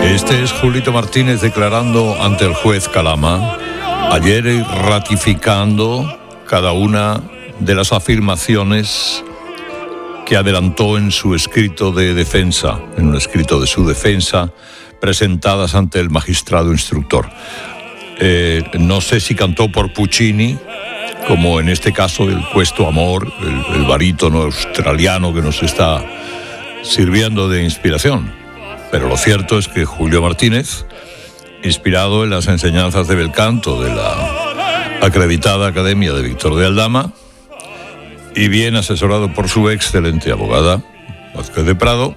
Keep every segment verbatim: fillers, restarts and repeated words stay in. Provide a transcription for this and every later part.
Este es Julito Martínez declarando ante el juez Calama, ayer ratificando cada una de las afirmaciones que adelantó en su escrito de defensa, en un escrito de su defensa, presentadas ante el magistrado instructor. Eh, no sé si cantó por Puccini, como en este caso el Questo Amor, el, el barítono australiano que nos está sirviendo de inspiración. Pero lo cierto es que Julio Martínez, inspirado en las enseñanzas de bel canto de la acreditada Academia de Víctor de Aldama y bien asesorado por su excelente abogada, Vázquez de Prado,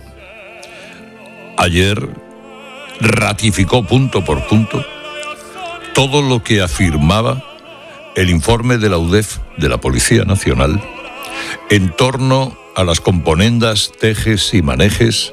ayer ratificó punto por punto todo lo que afirmaba el informe de la U D E F de la Policía Nacional en torno a las componendas, tejes y manejes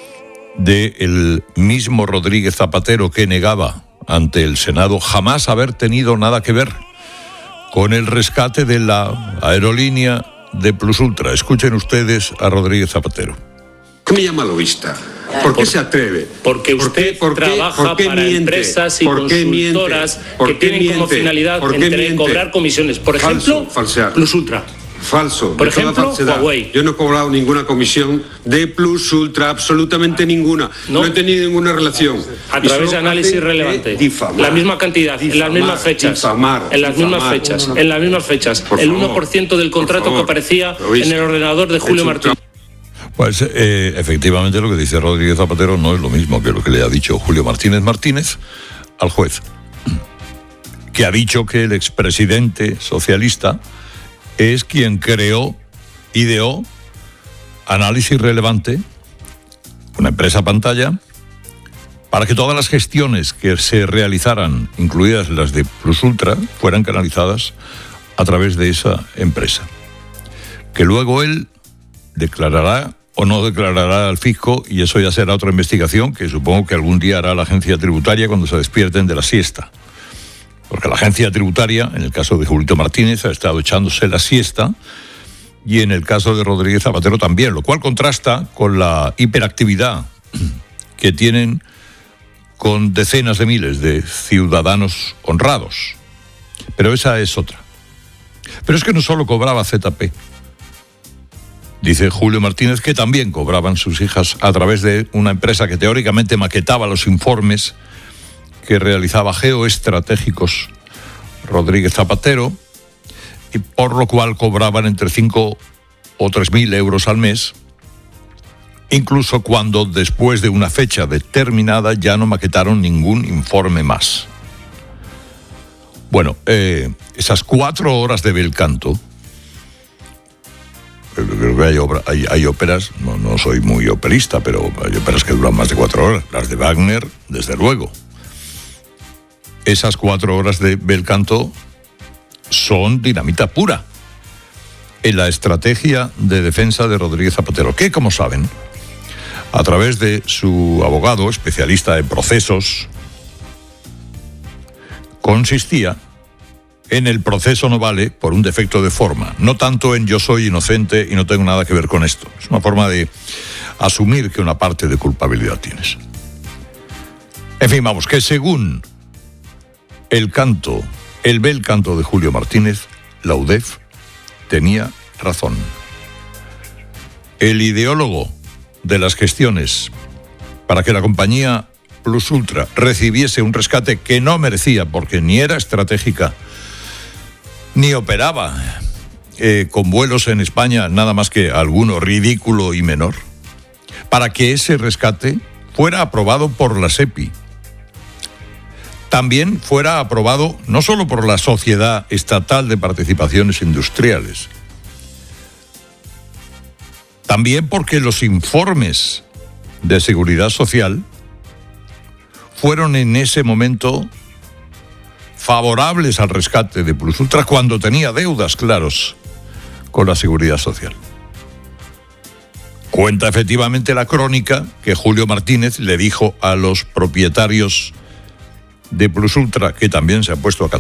del mismo Rodríguez Zapatero, que negaba ante el Senado jamás haber tenido nada que ver con el rescate de la aerolínea de Plus Ultra. Escuchen ustedes a Rodríguez Zapatero. ¿Qué me llama lobista? ¿Por qué Por, se atreve? Porque usted ¿Por qué, por trabaja qué, por qué para miente? empresas y ¿Por qué consultoras ¿Por que qué tienen miente? como finalidad ¿Por qué entre miente? cobrar comisiones. Por Falso, ejemplo, falsear. Plus Ultra. Falso. Por de toda ejemplo, falsedad. Huawei. Yo no he cobrado ninguna comisión de Plus Ultra, absolutamente ninguna. No, No. he tenido ninguna relación. A Y través solo de análisis hacen relevante. de difamar, La misma cantidad, en las difamar, mismas fechas. Difamar, en las difamar. mismas fechas. No, no, no. En las mismas fechas. Por el favor, uno por ciento del por contrato favor. que aparecía Lo en el ordenador de Julio Hecho un Martínez. Pues eh, efectivamente lo que dice Rodríguez Zapatero no es lo mismo que lo que le ha dicho Julio Martínez Martínez al juez, que ha dicho que el expresidente socialista es quien creó, ideó Análisis Relevante, una empresa pantalla, para que todas las gestiones que se realizaran, incluidas las de Plus Ultra, fueran canalizadas a través de esa empresa. Que luego él declarará o no declarará al fisco, y eso ya será otra investigación que supongo que algún día hará la agencia tributaria cuando se despierten de la siesta. Porque la agencia tributaria, en el caso de Julito Martínez, ha estado echándose la siesta, y en el caso de Rodríguez Zapatero también, lo cual contrasta con la hiperactividad que tienen con decenas de miles de ciudadanos honrados. Pero esa es otra. Pero es que no solo cobraba Z P. Dice Julio Martínez que también cobraban sus hijas a través de una empresa que teóricamente maquetaba los informes que realizaba Geoestratégicos Rodríguez Zapatero, y por lo cual cobraban entre cinco o tres mil euros al mes, incluso cuando después de una fecha determinada ya no maquetaron ningún informe más. Bueno, eh, esas cuatro horas de bel canto, creo que hay, obra, hay, hay óperas, no, no soy muy operista, pero hay óperas que duran más de cuatro horas. Las de Wagner, desde luego. Esas cuatro horas de bel canto son dinamita pura en la estrategia de defensa de Rodríguez Zapatero, que, como saben, a través de su abogado, especialista en procesos, consistía en el proceso no vale por un defecto de forma, no tanto en yo soy inocente y no tengo nada que ver con esto. Es una forma de asumir que una parte de culpabilidad tienes. En fin, vamos, que según el canto, el bel canto de Julio Martínez, la U D E F tenía razón. El ideólogo de las gestiones para que la compañía Plus Ultra recibiese un rescate que no merecía porque ni era estratégica ni operaba eh, con vuelos en España, nada más que alguno ridículo y menor, para que ese rescate fuera aprobado por la SEPI. También fuera aprobado no solo por la Sociedad Estatal de Participaciones Industriales, también porque los informes de seguridad social fueron en ese momento favorables al rescate de Plus Ultra cuando tenía deudas, claros, con la seguridad social. Cuenta efectivamente la crónica que Julio Martínez le dijo a los propietarios de Plus Ultra, que también se ha puesto a cantar